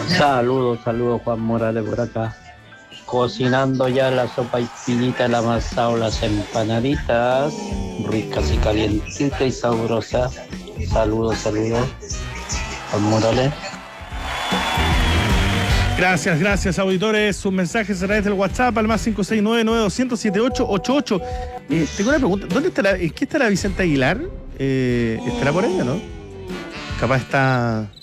Saludos, Juan Morales por acá. Cocinando ya la sopa y pinita, el amasado, las empanaditas, ricas y calientitas y sabrosas. Saludos, Juan Morales. Gracias, auditores. Sus mensajes a través del WhatsApp al más 569-900-7888. Tengo una pregunta. ¿En qué estará Vicente Aguilar? ¿Estará por ahí o no? Capaz está